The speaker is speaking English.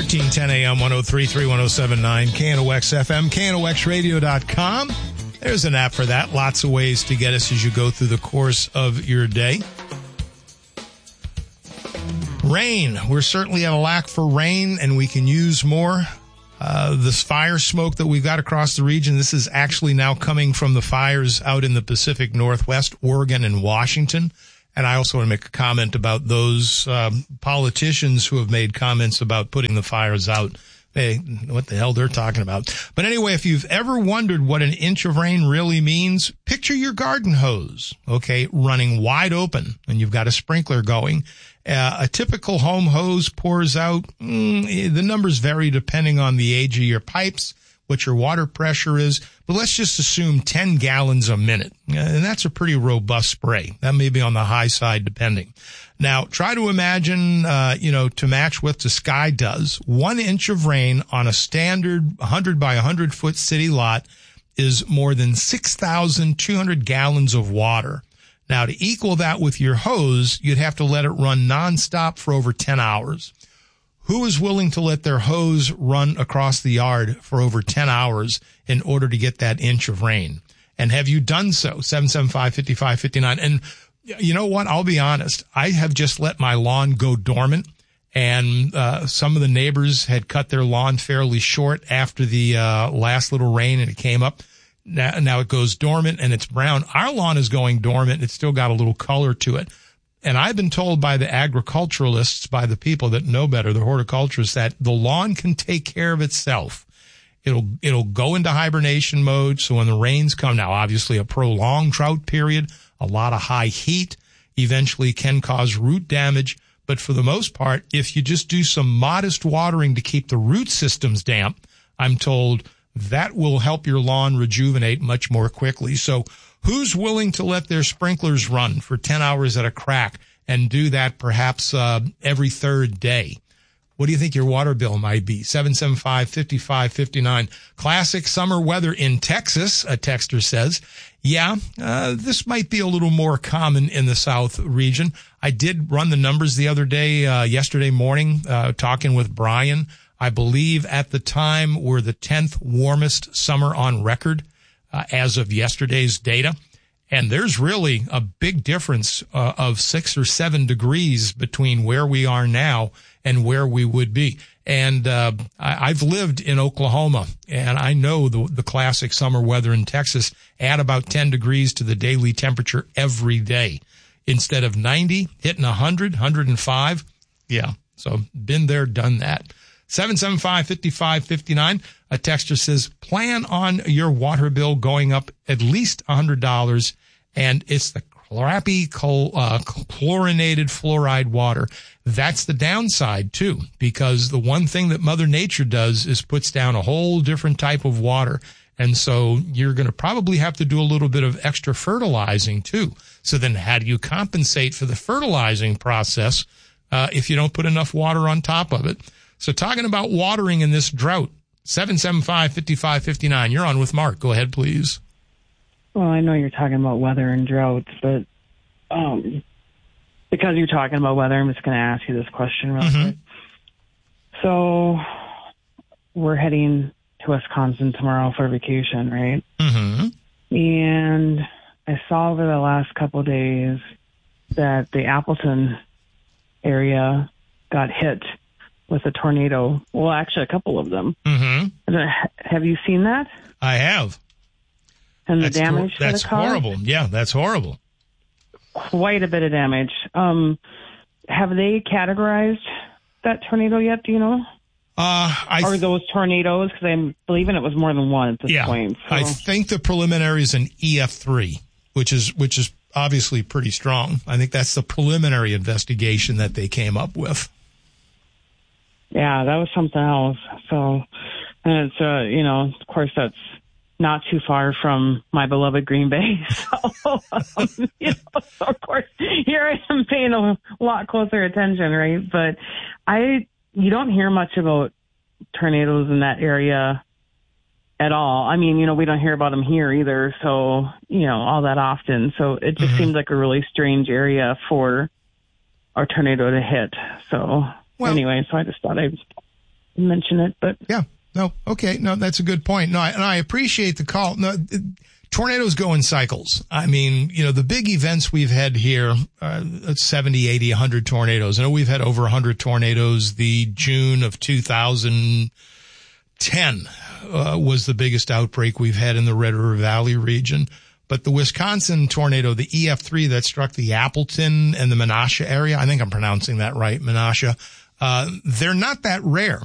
1310 AM, 103.3, 107.9, KNOX FM, KNOXradio.com. There's an app for that. Lots of ways to get us as you go through the course of your day. Rain. We're certainly at a lack for rain, and we can use more. This fire smoke that we've got across the region, this is actually now coming from the fires out in the Pacific Northwest, Oregon and Washington. And I also want to make a comment about those politicians who have made comments about putting the fires out. Hey, what the hell they're talking about. But anyway, if you've ever wondered what an inch of rain really means, picture your garden hose, okay, running wide open, and you've got a sprinkler going. A typical home hose pours out, the numbers vary depending on the age of your pipes, what your water pressure is, but let's just assume 10 gallons a minute. And that's a pretty robust spray. That may be on the high side depending. Now, try to imagine, to match what the sky does. 1 inch of rain on a standard 100 by 100 foot city lot is more than 6,200 gallons of water. Now, to equal that with your hose, you'd have to let it run nonstop for over 10 hours. Who is willing to let their hose run across the yard for over 10 hours in order to get that inch of rain? And have you done so? 775-5559. And you know what? I'll be honest. I have just let my lawn go dormant, and some of the neighbors had cut their lawn fairly short after the last little rain, and it came up. Now it goes dormant, and it's brown. Our lawn is going dormant. It's still got a little color to it. And I've been told by the agriculturalists, by the people that know better, the horticulturists, that the lawn can take care of itself. It'll go into hibernation mode. So when the rains come, now obviously a prolonged drought period, a lot of high heat eventually can cause root damage. But for the most part, if you just do some modest watering to keep the root systems damp, I'm told that will help your lawn rejuvenate much more quickly. So who's willing to let their sprinklers run for 10 hours at a crack and do that perhaps every third day? What do you think your water bill might be? 775-5559. Classic summer weather in Texas, a texter says. Yeah, this might be a little more common in the South region. I did run the numbers the other day, yesterday morning, talking with Brian. I believe at the time we're the 10th warmest summer on record as of yesterday's data. And there's really a big difference of 6 or 7 degrees between where we are now and where we would be. And I've lived in Oklahoma, and I know the classic summer weather in Texas. Add about 10 degrees to the daily temperature every day. Instead of 90, hitting 100, 105. Yeah, so been there, done that. 775-5559. A texter says, plan on your water bill going up at least $100, and it's the crappy chlorinated fluoride water. That's the downside, too, because the one thing that Mother Nature does is puts down a whole different type of water. And so you're going to probably have to do a little bit of extra fertilizing, too. So then how do you compensate for the fertilizing process if you don't put enough water on top of it? So talking about watering in this drought, 775-5559. You're on with Mark. Go ahead, please. Well, I know you're talking about weather and droughts, but because you're talking about weather, I'm just going to ask you this question real quick. So we're heading to Wisconsin tomorrow for vacation, right? Mm-hmm. And I saw over the last couple of days that the Appleton area got hit with a tornado. Well, actually, a couple of them. Mm-hmm. Have you seen that? I have. And the damage that's horrible. Yeah, that's horrible. Quite a bit of damage. Have they categorized that tornado yet? Do you know? Or those tornadoes? Because I'm believing it was more than one at this point. So. I think the preliminary is an EF3, which is obviously pretty strong. I think that's the preliminary investigation that they came up with. Yeah, that was something else. So, and it's, of course, that's not too far from my beloved Green Bay. So, so of course, here I am paying a lot closer attention, right? But you don't hear much about tornadoes in that area at all. I mean, we don't hear about them here either. So, all that often. So it just seems like a really strange area for a tornado to hit. So. Well, anyway, so I just thought I'd mention it, but yeah, no, okay, no, that's a good point. No, I appreciate the call. No, tornadoes go in cycles. I mean, the big events we've had here, 70, 80, 100 tornadoes. I know we've had over 100 tornadoes. The June of 2010 was the biggest outbreak we've had in the Red River Valley region. But the Wisconsin tornado, the EF3 that struck the Appleton and the Menasha area, I think I'm pronouncing that right, Menasha, they're not that rare.